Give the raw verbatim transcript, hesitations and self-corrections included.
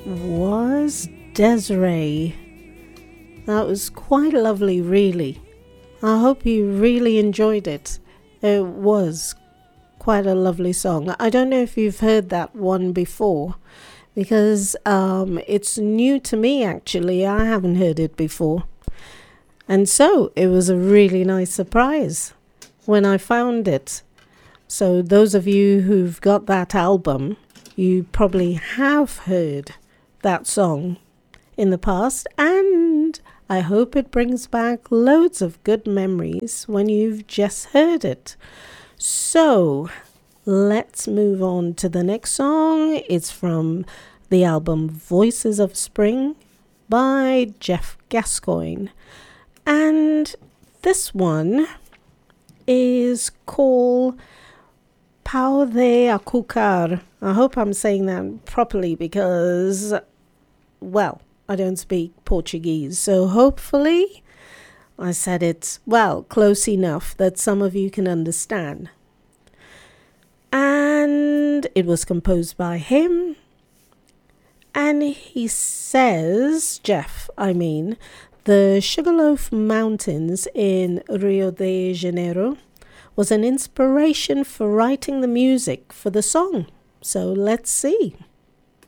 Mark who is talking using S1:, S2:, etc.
S1: was Desiree. That was quite lovely, really. I hope you really enjoyed it. It was quite a lovely song. I don't know if you've heard that one before, because um, it's new to me, actually. I haven't heard it before. And so it was a really nice surprise when I found it. So those of you who've got that album, you probably have heard that song in the past, and I hope it brings back loads of good memories when you've just heard it. So let's move on to the next song. It's from the album Voices of Spring by Jeff Gascoigne. And this one is called Pau de Açúcar. I hope I'm saying that properly because, well, I don't speak Portuguese. So hopefully I said it, well, close enough that some of you can understand. And it was composed by him. And he says, Jeff, I mean, the Sugarloaf Mountains in Rio de Janeiro was an inspiration for writing the music for the song. So let's see.